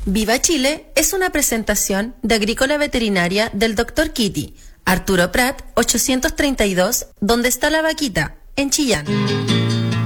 Viva Chile es una presentación de Agrícola Veterinaria del Dr. Kitty, Arturo Prat, 832, ¿Dónde está la vaquita?, en Chillán.